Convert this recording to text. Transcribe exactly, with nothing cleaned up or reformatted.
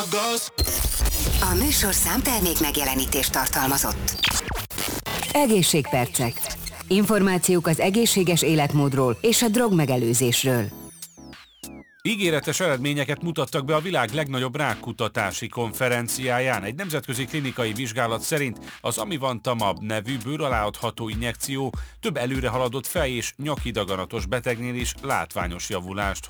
A műsorszám termék megjelenítést tartalmazott. Egészségpercek. Információk az egészséges életmódról és a drogmegelőzésről. Ígéretes eredményeket mutattak be a világ legnagyobb rákkutatási konferenciáján. Egy nemzetközi klinikai vizsgálat szerint az amivantamab nevű bőr alá adható injekció több előre haladott fej- és nyakidaganatos betegnél is látványos javulást